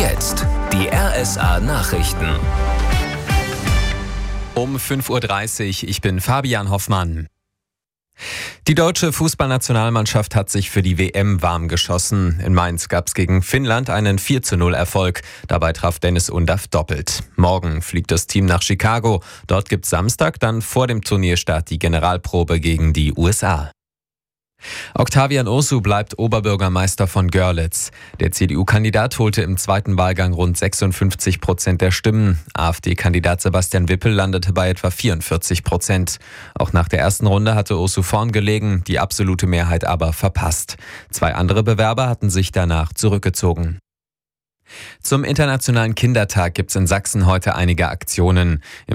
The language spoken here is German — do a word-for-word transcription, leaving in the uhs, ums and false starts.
Jetzt die R S A-Nachrichten. Um fünf Uhr dreißig, ich bin Fabian Hoffmann. Die deutsche Fußballnationalmannschaft hat sich für die W M warm geschossen. In Mainz gab es gegen Finnland einen vier zu null Erfolg. Dabei traf Dennis Undaff doppelt. Morgen fliegt das Team nach Chicago. Dort gibt es Samstag dann vor dem Turnierstart die Generalprobe gegen die U S A. Octavian Ursu bleibt Oberbürgermeister von Görlitz. Der C D U-Kandidat holte im zweiten Wahlgang rund sechsundfünfzig Prozent der Stimmen. AfD-Kandidat Sebastian Wippel landete bei etwa vierundvierzig Prozent. Auch nach der ersten Runde hatte Ursu vorn gelegen, die absolute Mehrheit aber verpasst. Zwei andere Bewerber hatten sich danach zurückgezogen. Zum Internationalen Kindertag gibt es in Sachsen heute einige Aktionen.